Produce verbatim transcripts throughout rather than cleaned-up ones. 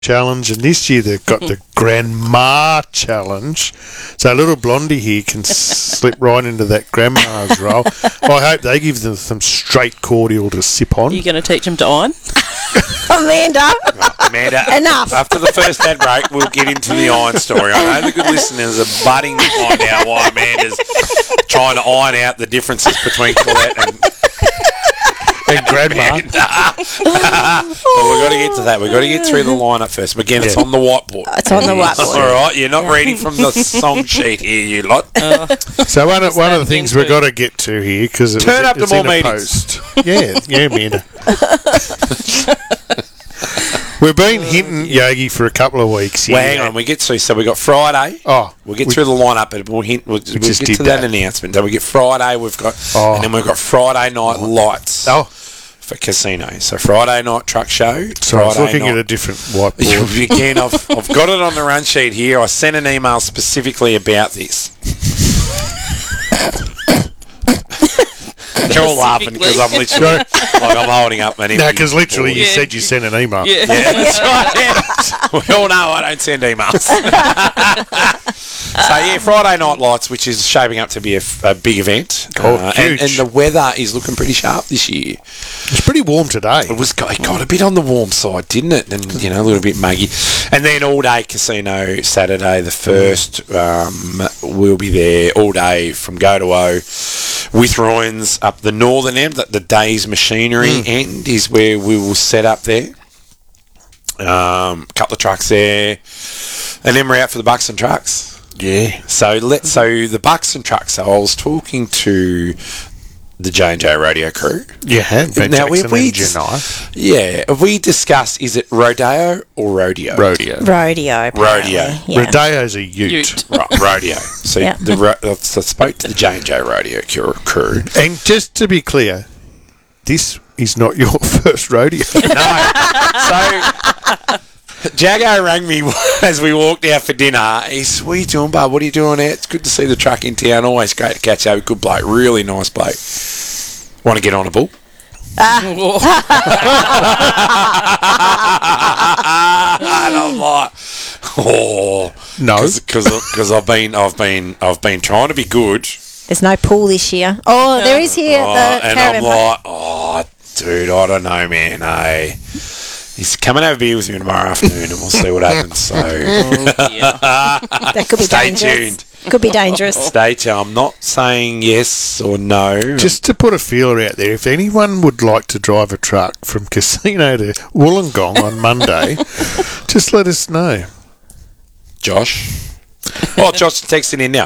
challenge, and this year they've got the Grandma Challenge. So little Blondie here can slip right into that Grandma's role. I hope they give them some straight cordial to sip on. Are you going to teach them to iron? Amanda. Right, Amanda, Enough. After the first ad break, we'll get into the iron story. I know the good listeners are budding to find out why Amanda's trying to iron out the differences between Colette and... And Grandma. but we've got to get to that. We've got to get through the lineup first. But again, it's Yeah. on the whiteboard. It's on the whiteboard. All right, you're not reading from the song sheet here, you lot. Uh, So one of, one of the things we've again got to get to here, because it's, Turn up to it's more in a meetings. post. Yeah, yeah, Amanda. We've been hinting Yogi for a couple of weeks here. Well, hang on. We get to so we got Friday. Oh, We'll get we- through the lineup, but we'll hint. We'll, we'll get just to did that, that. announcement. So we get Friday. We've got, Oh. and then we've got Friday night lights Oh, for casino. So Friday night truck show. so I was Friday looking night. at a different whiteboard. Again, I've, I've got it on the run sheet here. I sent an email specifically about this. You're all laughing because I'm literally like I'm holding up an empty No, because literally you Yeah. said you sent an email. yeah. Yeah, that's right. Yeah. We all know I don't send emails. So yeah, Friday Night Lights, which is shaping up to be a, f- a big event, Oh, uh, and, huge. and the weather is looking pretty sharp this year. It's pretty warm today. It was got, it got a bit on the warm side, didn't it? And you know, a little bit muggy. And then all day casino Saturday the first. Um, we'll be there all day from go to O with Royans up the northern end. That the Days Machinery end is where we will set up there. Um, a couple of trucks there, and then we're out for the Bucks and Trucks. Yeah. So let so the Bucks and Trucks. So I was talking to the J and J Radio crew. You have. Ben Now, Jackson we- we and just- Janai. Yeah, have we discussed, is it rodeo or rodeo? Rodeo. Rodeo. apparently. Rodeo. Yeah. Rodeo's a ute. Ute. Right, rodeo. So Yeah. the ro- I spoke to the J and J Radio crew. crew. And just to be clear, this is not your first rodeo. No. So Jago rang me as we walked out for dinner. He said, "What are you doing, bud? What are you doing out? It's good to see the truck in town. Always great to catch up. Good bloke. Really nice bloke. Want to get on a bull?" And I'm like, oh No. because I've been I've been I've been trying to be good. There's no pool this year. Oh, there is here. Oh, the and caravan I'm park. like, oh, dude, I don't know, man. Hey, he's coming over beer with me tomorrow afternoon, and we'll see what happens. So That could be stay dangerous. tuned. Could be dangerous. Stay tuned. I'm not saying yes or no. Just to put a feeler out there, if anyone would like to drive a truck from Casino to Wollongong on Monday, just let us know. Josh. Oh, Josh is texting in now.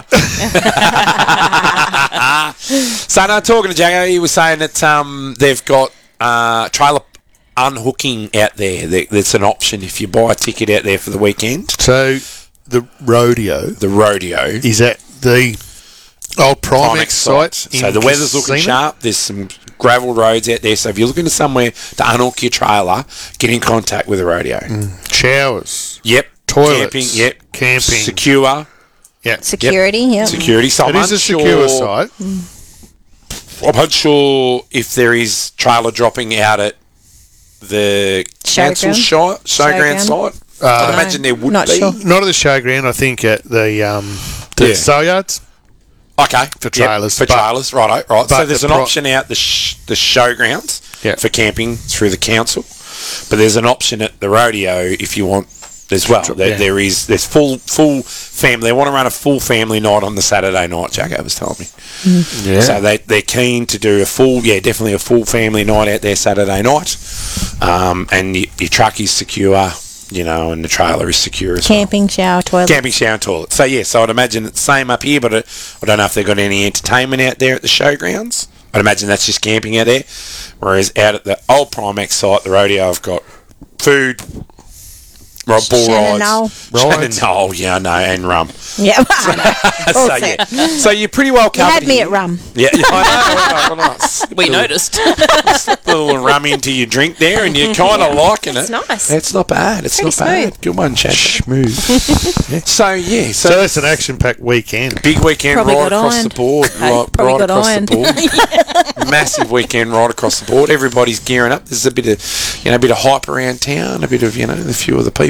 So, no, talking to Jago, he was saying that um, they've got uh, trailer unhooking out there. There- There's an option if you buy a ticket out there for the weekend. So, the rodeo The rodeo. is at the old Primex, Primex site. So in the weather's looking Casino. sharp. There's some gravel roads out there. So if you're looking for somewhere to unhook your trailer, get in contact with the rodeo. Showers, Yep. toilets, Camping. Yep. camping. Secure. Yeah. Security, yeah. Security. So It I'm is a unsure- secure site. I'm unsure if there is trailer dropping out at the council Showground? shot, showground Showground? site. Uh, I'd imagine there would Not be. sure. Not at the showground, I think at the um, the Yeah. sale yards. Okay. For Yep, trailers, for but- trailers, right, right. So but there's the an pro- option out the sh- the showgrounds Yeah. for camping through the council, but there's an option at the rodeo if you want as well. There, yeah. there is there's full full family. They want to run a full family night on the Saturday night. Jaco was telling me. Yeah. So they they're keen to do a full, yeah, definitely a full family night out there Saturday night, um, and y- your truck is secure, you know, and the trailer is secure as well. Camping, shower, toilet. Camping, shower and toilet. So, yeah, so I'd imagine it's the same up here, but uh, I don't know if they've got any entertainment out there at the showgrounds. I'd imagine that's just camping out there. Whereas out at the old Primex site, the rodeo, I've got food, right, bull Shannon rides. Knoll. Shannon Rides. Knoll, yeah, I know, and rum. Yeah. so, All yeah. set. So you're pretty well You covered. had me here. at rum. Yeah, yeah, I know. I know. I know. We noticed. Slip a little rum into your drink there, and you're kind of liking It's it. nice. It's not bad. It's Pretty not bad. smooth. Good one, Chad. Smooth. So, yeah, so, So that's an action-packed weekend. big weekend Probably right got across ironed. the board. Hey, right probably right got across ironed. the board. Massive weekend right across the board. Everybody's gearing up. There's a bit of, you know, a bit of hype around town. A bit of, you know, a few of the people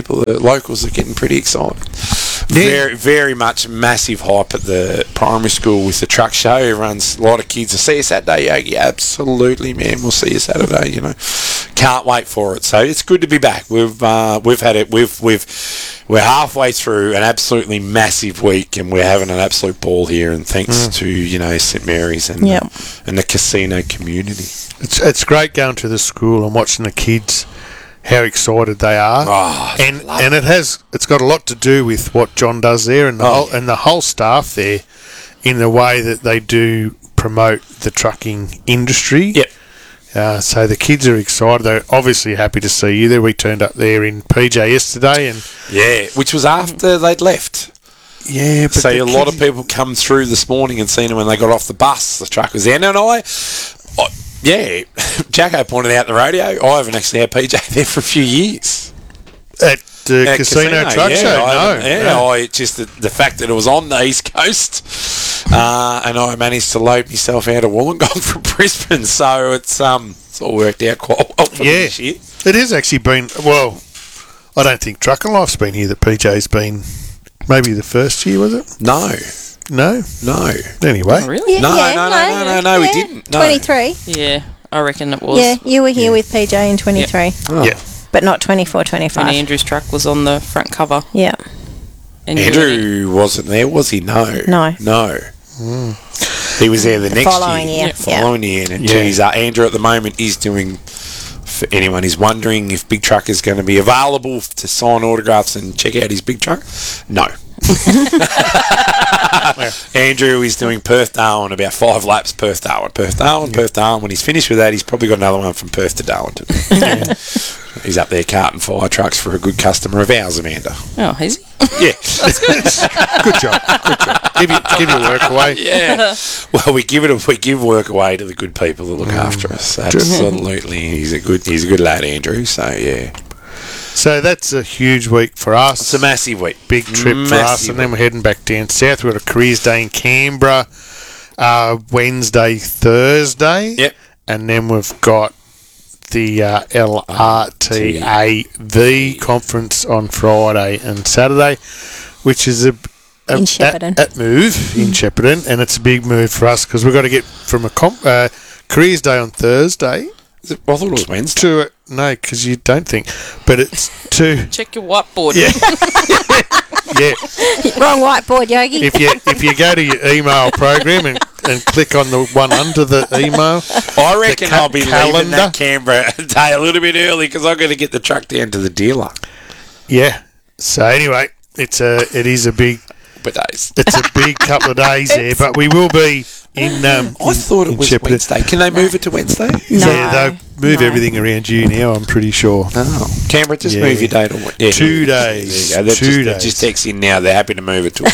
people, the locals, are getting pretty excited. Very, very much massive hype at the primary school with the truck show. Everyone's, a lot of kids will see you Saturday, Yogi. Absolutely, man. We'll see you Saturday. You know, can't wait for it. So it's good to be back. We've uh, we've had it. We've we've we're halfway through an absolutely massive week, and we're having an absolute ball here. And thanks Mm. to you know St Mary's and Yep. the, and the casino community. It's it's great going to the school and watching the kids, how excited they are, Oh, and love and it has it's got a lot to do with what John does there and the Oh, whole yeah. and the whole staff there, in the way that they do promote the trucking industry. Yep. Uh, so the kids are excited. They're obviously happy to see you there. We turned up there in P J yesterday, and Yeah, which was after they'd left. yeah, but So the a lot of kids- people come through this morning and seen them when they got off the bus. The truck was there. And I, I yeah, Jacko pointed out the radio. I haven't actually had P J there for a few years. at the At casino, truck yeah, show. I No, haven't- yeah, no. I just the, the fact that it was on the East Coast, uh, and I managed to load myself out of Wollongong from Brisbane. So it's um, it's all worked out quite well for me Yeah. this year. It has actually been, well, I don't think Truck and Life's been here that P J's been, maybe the first year, was it? No, No? no. Anyway. Oh, really? Yeah, No, yeah, no, no, no, no, no, we didn't. No. twenty-three. Yeah, I reckon it was. Yeah, you were here with P J in twenty-three, Oh. Yeah. but not twenty-four, When twenty-five. Andrew's truck was on the front cover. Yeah. And you were in it. Andrew wasn't there, was he? No. No. No. He was there the, next following year. year, The yeah. following year. And Yeah. geez, uh, Andrew at the moment is doing, for anyone who's wondering if Big Truck is going to be available to sign autographs and check out his Big Truck, no. Andrew is doing Perth Darwin, about five laps Perth Darwin, Perth Darwin, Perth Darwin. When he's finished with that, he's probably got another one from Perth to Darwin. To He's up there carting fire trucks for a good customer of ours, Amanda. Oh, is he? Yeah. Good job. Good job. Give, you, give your work away. Yeah. Well, we give it. We give work away to the good people that look after us. Absolutely, he's a good. He's a good lad, Andrew. So yeah, So that's a huge week for us. it's a massive week. big trip for us, Massive and then we're heading back down south. We've got a careers day in Canberra, uh, Wednesday, Thursday. Yep. And then we've got the uh, L R T A V conference on Friday and Saturday, which is a, a In at, Shepparton. at move in Shepparton, and it's a big move for us because we've got to get from a comp, uh, careers day on Thursday Is it- I thought it was Wednesday. to a, no, because you don't think, but it's to Check your whiteboard. yeah. Yeah, Wrong whiteboard, Yogi. if you if you go to your email program and, and click on the one under the email, I reckon ca- I'll be leaving calendar. that Canberra day a little bit early because I've got to get the truck down to the dealer. yeah. So anyway, it's a it is a big But days. it's a big couple of days there, but we will be in. Um, I thought it in was Shepparton. Wednesday. Can they move it to Wednesday? No. Yeah, they'll move no. everything around you now. I'm pretty sure. Oh, Canberra, just Yeah. move your date on what? Yeah, Two yeah, days. There you go. They've Two just, they've days. just text in now. They're happy to move it to.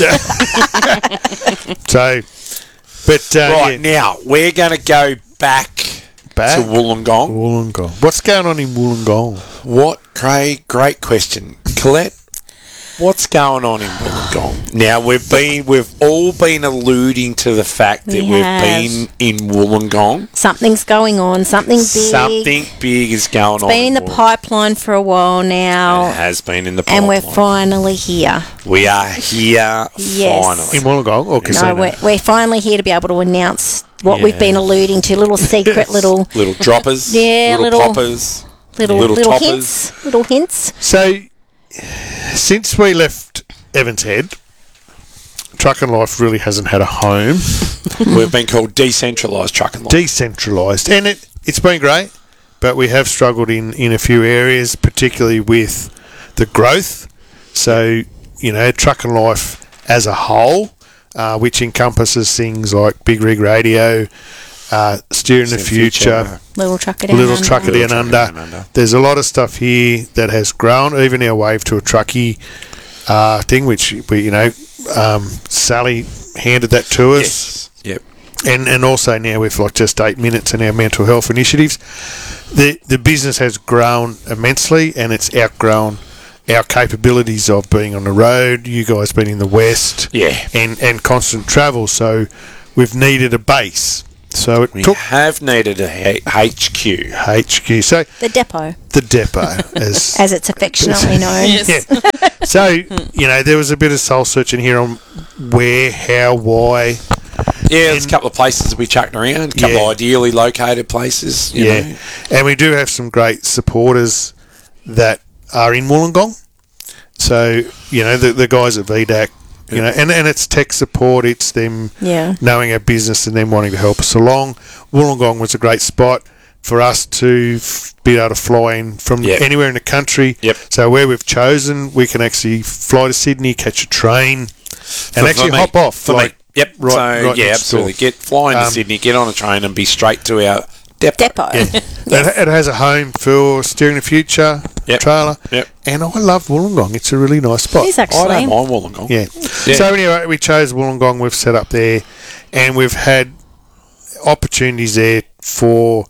So, but uh, Right yeah, now, we're going to go back, back to Wollongong. Wollongong. What's going on in Wollongong? What, Craig? Great question, Colette. What's going on in Wollongong? Now we've been, we've all been alluding to the fact that We we have have. been in Wollongong. Something's going on. Something big. Something big is going on. Been in the Wollongong. pipeline for a while It now, has been in the pipeline. and we're finally here. We are here Yes. finally. In Wollongong or casino? No, we're, we're finally here to be able to announce what Yeah. we've been alluding to. Little secret, little, Little droppers, Yeah, little, little- poppers. little, Little little, toppers. hints. Little hints. So, since we left Evans Head, Truck and Life really hasn't had a home. We've been called decentralised truck and life. Decentralised, and it it's been great, but we have struggled in in a few areas, particularly with the growth. So, you know, Truck and Life as a whole, uh, which encompasses things like Big Rig Radio, uh, Steering the Future, Little trucker down Little under. Trucker Little Down Trucker Under. Down Under. There's a lot of stuff here that has grown. Even our Wave to a Truckie uh, thing, which we, you know, um, Sally handed that to us. Yes. Yep. And and also now with like just eight minutes in our mental health initiatives, the the business has grown immensely, and it's outgrown our capabilities of being on the road. You guys been in the west, Yeah. and and constant travel. So we've needed a base, So it We took have needed a H- HQ. H Q. So The depot, the depot, as as it's affectionately known. Yes. yeah. So you know, there was a bit of soul searching here on where, how, why. Yeah, there's a couple of places that we chucked around, a couple Yeah. of ideally located places. You Yeah, know. and we do have some great supporters that are in Wollongong. So you know, the the guys at V D A C, you know, and and it's tech support. It's them Yeah. knowing our business and them wanting to help us along. Wollongong was a great spot for us to f- be able to fly in from Yep. anywhere in the country. Yep. So where we've chosen, we can actually fly to Sydney, catch a train, and For- actually for me- hop off. For like, me. Yep. right- so right yeah, next absolutely. door. Get fly into Um, Sydney, get on a train, and be straight to our depot. Depot. Yeah. It, it has a home for Steering the Future Yep. trailer. Yep. And I love Wollongong. It's a really nice spot. It is I actually. don't mind Wollongong. Yeah. Yeah. So anyway, we chose Wollongong. We've set up there, and we've had opportunities there for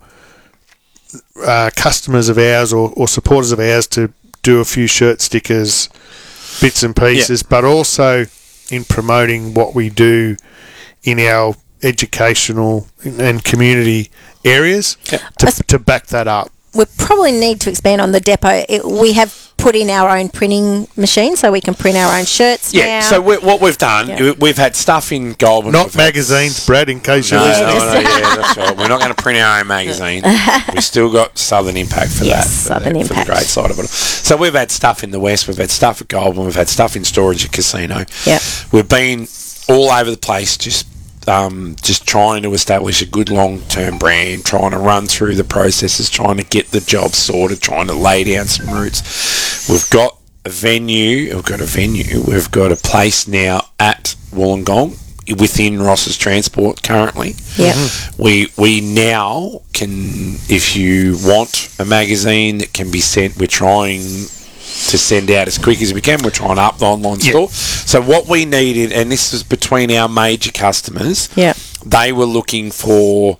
uh, customers of ours or, or supporters of ours to do a few shirt stickers, bits and pieces, but also in promoting what we do in our educational and community areas Yeah. to, to back that up. We probably need to expand on the depot. It, we have put in our own printing machine so we can print our own shirts Yeah. now. So we, what we've done, Yeah. we- we've had stuff in Goulburn. Not we've had- magazines, Brad, in case you're No, listening. no, just- no, yeah, that's right. We're not going to print our own magazine. We still got Southern Impact for Yes, that. For Southern the, Impact. For the great side of it. So we've had stuff in the West, we've had stuff at Goulburn, we've had stuff in storage at Casino. Yep. We've been all over the place, just um, just trying to establish a good long-term brand, trying to run through the processes, trying to get the job sorted, trying to lay down some roots. We've got a venue, we've got a venue, we've got a place now at Wollongong within Ross's Transport currently. Yep. We we now can, if you want a magazine that can be sent, we're trying to send out as quick as we can. We're trying to up the online Yeah. store. So what we needed, and this was between our major customers, Yep. they were looking for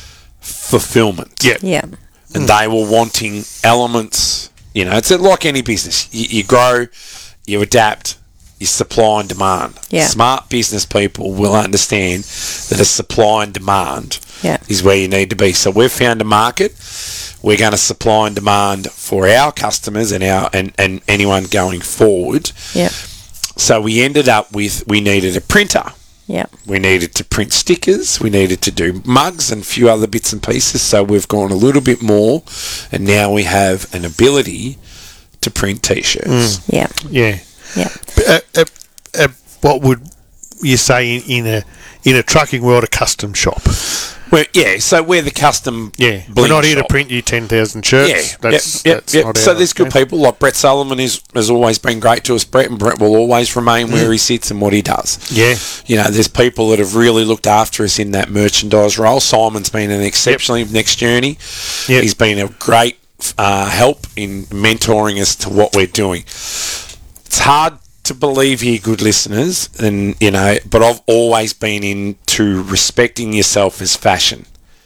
fulfillment. Yeah. Yeah. And they were wanting elements, you know, it's like any business. You, you grow, you adapt, you supply and demand. Yeah. Smart business people will understand that a supply and demand Yeah. is where you need to be. So we've found a market. We're going to supply and demand for our customers and our and, and anyone going forward. Yep. So we ended up with, we needed a printer. Yep. We needed to print stickers. We needed to do mugs and a few other bits and pieces. So we've gone a little bit more, and now we have an ability to print T-shirts. Yep. Yeah. Yep. Uh, uh, uh, what would you say in, in a in a trucking world, a custom shop? Well, yeah. So we're the custom. Yeah, we're bling not here shop. to print you ten thousand shirts. Yeah, that's, yep, that's yep, not yep. So our- there's good yeah. people like Brett Sullivan is, has always been great to us. Brett and Brett will always remain where he sits and what he does. Yeah, You know, there's people that have really looked after us in that merchandise role. Simon's been an exceptionally next journey. Yep. He's been a great uh, help in mentoring us to what we're doing. It's hard to believe here, good listeners, and you know, but I've always been into respecting yourself as fashion.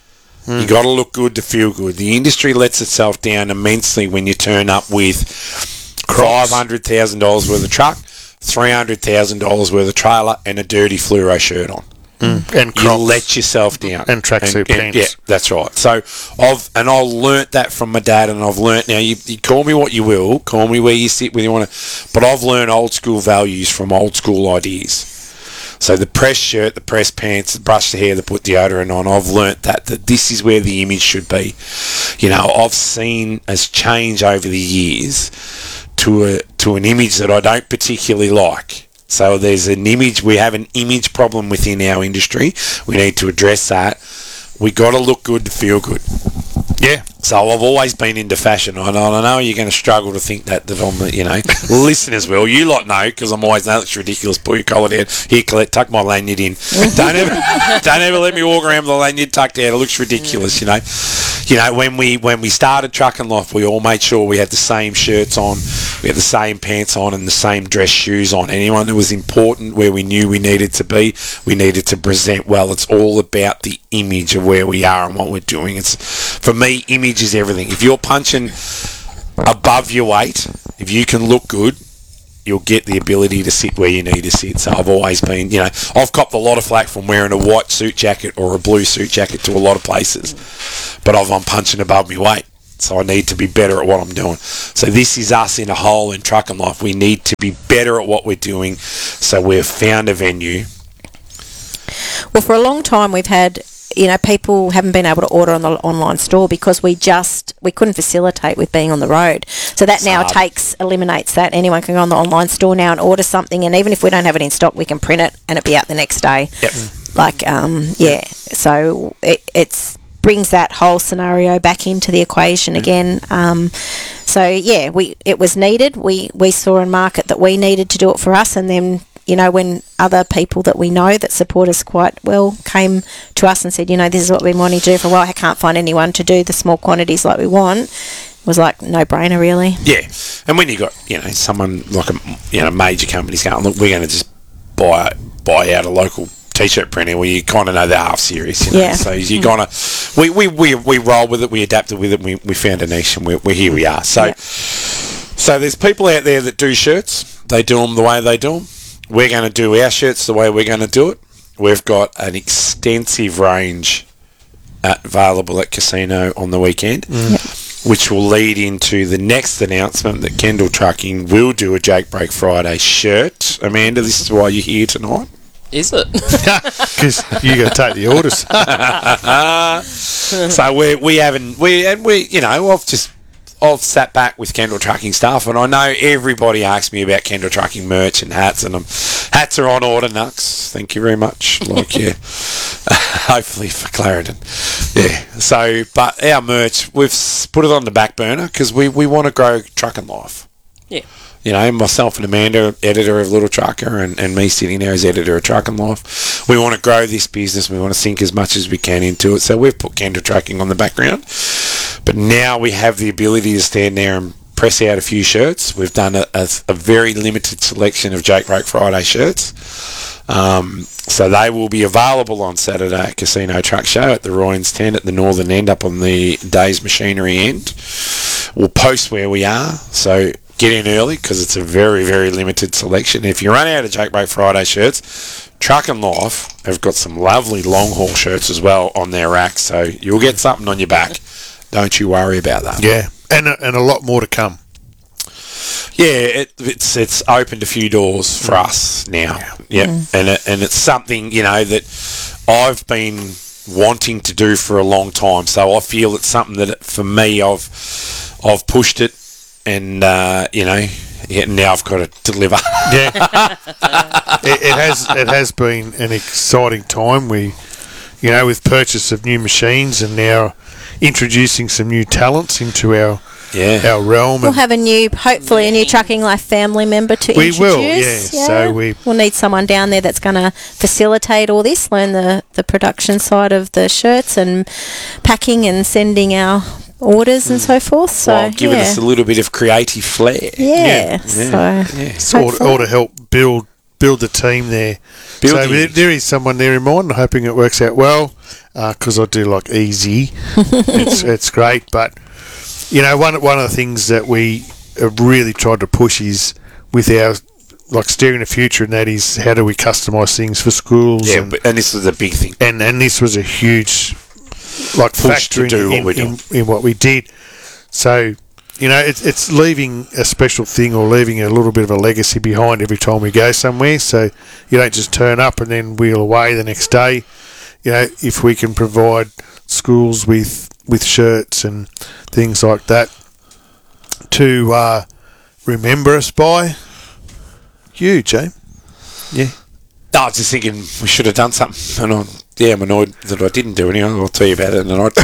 You got to look good to feel good. The industry lets itself down immensely when you turn up with five hundred thousand dollars worth of truck, three hundred thousand dollars worth of trailer, and a dirty fluoro shirt on. and You Crocs. let yourself down. And tracksuit pants. Yeah, that's right. So I've and I learnt that from my dad, and I've learnt now. You, you call me what you will, call me where you sit, where you want to, but I've learned old school values from old school ideas. So the press shirt, the press pants, the brush the hair, the put deodorant on. I've learnt that that this is where the image should be. You know, I've seen us change over the years to a to an image that I don't particularly like. So there's an image, we have an image problem within our industry. We need to address that. We got to look good to feel good. Yeah, So I've always been into fashion. I know, I know you're going to struggle to think that, that I'm, you know, listeners will. You lot know, because I'm always, no, that's ridiculous. Pull your collar down. Here, Colette, tuck my lanyard in. don't ever don't ever let me walk around with the lanyard tucked out. It looks ridiculous, you know. You know, when we when we started Trucking Life, we all made sure we had the same shirts on, we had the same pants on, and the same dress shoes on. Anyone that was important, where we knew we needed to be, we needed to present well. It's all about the image of where we are and what we're doing. It's, for me, image is everything. If you're punching above your weight, if you can look good, you'll get the ability to sit where you need to sit. So I've always been, you know, I've copped a lot of flack from wearing a white suit jacket or a blue suit jacket to a lot of places, but I've, I'm punching above my weight. So I need to be better at what I'm doing. So this is us in a hole in Trucking Life. We need to be better at what we're doing. So we've found a venue. Well, for a long time we've had, you know, people haven't been able to order on the online store because we just, we couldn't facilitate with being on the road. So that It's now hard. takes, eliminates that. Anyone can go on the online store now and order something, and even if we don't have it in stock, we can print it and it'll be out the next day. Yep. Like, um, yeah. So it, it's brings that whole scenario back into the equation again. Um, so yeah, we it was needed. We we saw a market that we needed to do it for us, and then, you know, when other people that we know that support us quite well came to us and said, you know, this is what we've been wanting to do for a while, I can't find anyone to do the small quantities like we want, it was like no-brainer, really. Yeah, and when you got, you know, someone like a, you know, major companies going, look, we're going to just buy buy out a local t-shirt printer, well, you kind of know they're half serious, you know. Yeah. So you kind of we, we, we, we roll with it, we adapted with it, we, we found a niche, and we're, we're here we are. So Yeah. so there's people out there that do shirts. They do them the way they do them. We're going to do our shirts the way we're going to do it. We've got an extensive range uh, available at Casino on the weekend, which will lead into the next announcement that Kendall Trucking will do a Jake Break Friday shirt. Amanda, this is why you're here tonight. Is it? Because you got to take the orders. So we we haven't we and we you know I've just I've sat back with Kendall Trucking stuff, and I know everybody asks me about Kendall Trucking merch and hats, and um, hats are on order, Nux. Thank you very much. Like yeah, hopefully for Clarendon. Yeah. So, but our merch, we've s- put it on the back burner because we we want to grow Trucking Life. Yeah. You know, myself and Amanda, editor of Little Trucker, and, and me sitting there as editor of Trucking Life. We want to grow this business. We want to sink as much as we can into it. So we've put Kendall Trucking on the background. But now we have the ability to stand there and press out a few shirts. We've done a, a, a very limited selection of Jake Break Friday shirts. Um, so they will be available on Saturday at Casino Truck Show at the Royans tent at the northern end up on the Days Machinery end. We'll post where we are. So get in early because it's a very, very limited selection. If you run out of Jake Break Friday shirts, Trucking Life have got some lovely long haul shirts as well on their rack, so you'll get something on your back. Don't you worry about that. Yeah, and a, and a lot more to come. Yeah, it, it's it's opened a few doors for us now. Yeah, and it, and it's something, you know, that I've been wanting to do for a long time. So I feel it's something that for me, I've I've pushed it, and uh, you know, yeah, now I've got to deliver. Yeah, it, it has it has been an exciting time. We, you know, with purchase of new machines and now introducing some new talents into our Yeah. our realm. We'll and have a new, hopefully a new Trucking Life family member to We introduce. will, yeah. So we- We'll need someone down there that's going to facilitate all this, learn the, the production side of the shirts and packing and sending our orders and so forth. So, While giving yeah. us a little bit of creative flair. yeah. Yeah. So, Yeah. It's all, hopefully. all to help build build the team there. Build so the- there, there is someone there in mind. I'm hoping it works out well because I do like easy. it's it's great, but you know, one one of the things that we have really tried to push is with our like steering the future, and that is how do we customise things for schools. Yeah, and, but, and this was a big thing. and and this was a huge like Push factor to in, do what in, we're in, doing. in what we did. So, you know, it's it's leaving a special thing or leaving a little bit of a legacy behind every time we go somewhere. So you don't just turn up and then wheel away the next day. You know, if we can provide schools with with shirts and things like that to uh, remember us by, huge, eh? Yeah. I was just thinking we should have done something, and I'm, yeah, I'm annoyed that I didn't do anything. I'll tell you about it in a night.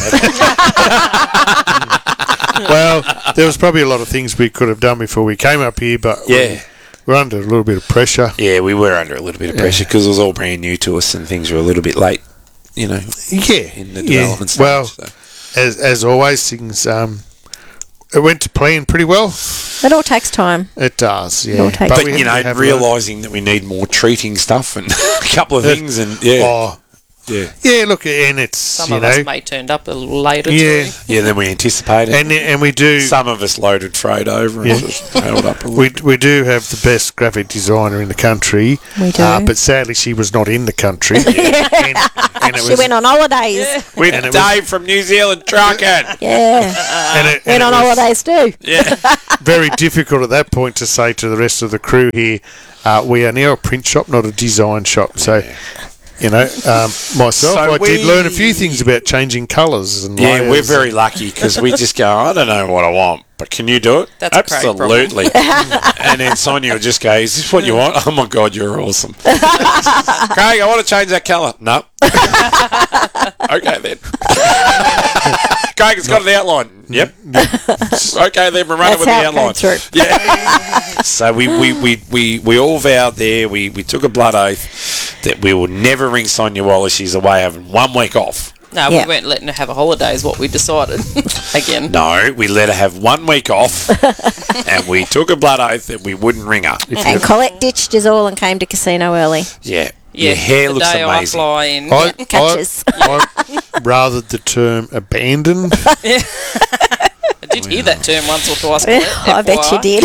Well, there was probably a lot of things we could have done before we came up here, but Yeah. we, we're under a little bit of pressure. Yeah, we were under a little bit of pressure because it was all brand new to us, and things were a little bit late, you know, Yeah, in the yeah. development stage. Well, so. as as always, things um, it went to plan pretty well. it all takes time. It does, yeah. all takes- But, we you know, have learned- realising that we need more treating stuff and a couple of things, and yeah, Oh, Yeah. Yeah, look, and it's, Some you of know, us may turned up a little later yeah, too. Yeah, then we anticipated. and and we do Some of us loaded freight over and Yeah. just held up a little. we we do have the best graphic designer in the country. We do. uh, but sadly she was not in the country. and, and it She was went on holidays. With and it was- Dave from New Zealand trucking. Yeah. and it, Went and on it was holidays too. Yeah. very difficult at that point to say to the rest of the crew here, uh, we are now a print shop, not a design shop. So. You know, um, myself, So I did we- learn a few things about changing colours and Yeah, layers. we're very lucky because we just go, I don't know what I want, but can you do it? That's a Craig problem. Absolutely. And then Sonia will just go, is this what you want? Oh my God, you're awesome. Craig, I want to change that colour. No. Okay then. Craig, it's got an outline. Yep. Okay then, we're running That's with the how it outline. came through. Yeah. So we, we, we, we, we all vowed there, we, we took a blood oath that we will never ring Sonia while she's away having one week off. No, Yeah. we weren't letting her have a holiday is what we decided. Again. No, we let her have one week off and we took a blood oath that we wouldn't ring her. And Colette ditched us all and came to casino early. Yeah. Yeah, Your hair the looks day I amazing. fly in. I, Catches. I, I rather the term abandoned. I did hear that term once or twice. I bet you did.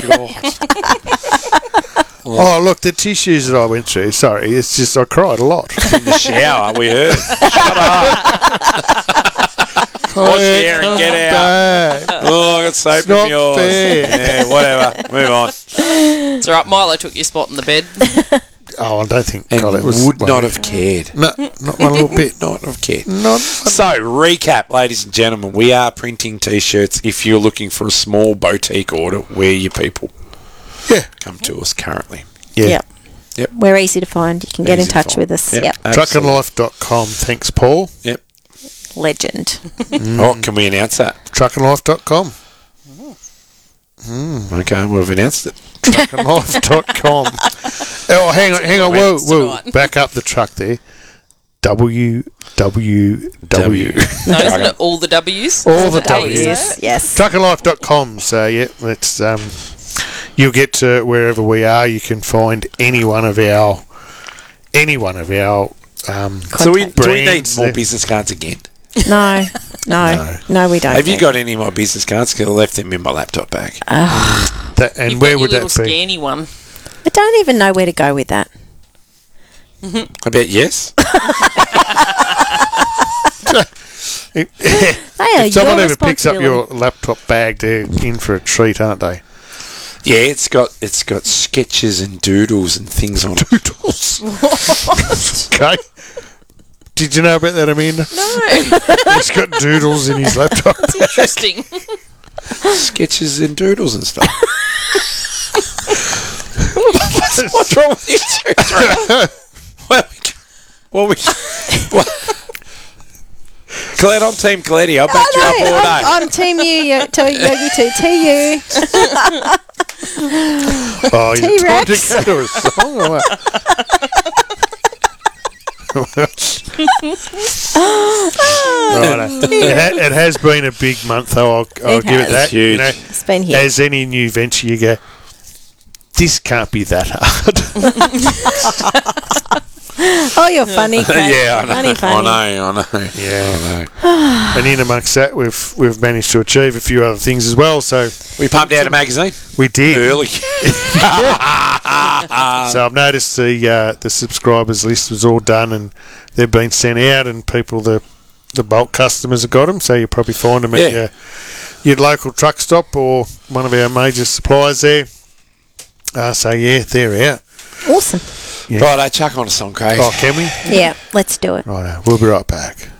Oh, look, the tissues that I went through, sorry, it's just I cried a lot. In the shower, we heard. Shut up. Wash your hair and get out. Back. Oh, I got soap It's in not yours. fair. Yeah, whatever. Move on. It's all right. Milo took your spot in the bed. Oh, I don't think And God, it was would well, not have cared. No, not one little bit. Not have cared. Not. So, recap, ladies and gentlemen, we are printing T-shirts. If you're looking for a small boutique order, we're your people. Yeah. Come to us currently. Yeah. Yep. Yep. We're easy to find. You can get in Easy to touch find. with us. Yep. Yep. truck and Absolutely. life dot com. Thanks, Paul. Yep. Legend. Oh, can we announce that? truck and life dot com. Okay, we've announced it. truck and life dot com. Oh, hang on, hang on. Whoa, whoa. Tonight. Back up the truck there. W W W. No, isn't it all the W's? All the Is that how you say Yes. it? Yes. truck and life dot com. So, yeah, it's, um, you'll get to wherever we are. You can find any one of our, any one of our, um, So we, do we need brands more there. business cards again? No. No. No, we don't. Have you think. got any of my business cards? Because I left them in my laptop bag. that, and You've where got would your that little be? scanny one. I don't even know where to go with that. I bet yes. They are If someone your ever picks up your responsibility. laptop bag, they're in for a treat, aren't they? Yeah, it's got it's got sketches and doodles and things on it. Doodles. Okay. Did you know about that, Amanda? No, He's got doodles in his laptop. interesting. Sketches and doodles and stuff. what's, what's wrong with you two? Well, we, well, we, what? Colette, I'm Team Coletti. I'll back you up all day. I'm, I'm team you, you, to Yogi too. T you. Oh, you're trying to T-Rex. go to a song or what? Righto. it, ha- it has been a big month, though. I'll, I'll It give it has. that. Huge. You know, It's been here. as any new venture, you go, this can't be that hard. Oh, you're funny. Craig. Yeah, I know. Funny, funny. I know. I know. Yeah. I know. And in amongst that, we've we've managed to achieve a few other things as well. So We pumped out a magazine we did. early. So I've noticed the uh, the subscribers list was all done and they've been sent out, and people the the bulk customers have got them. So you'll probably find them at Yeah. your your local truck stop or one of our major suppliers there. Uh, so yeah, they're out. Awesome. Yeah. Right, I chuck on a song, Craig. Oh, can we? Yeah, let's do it. Right, we'll be right back.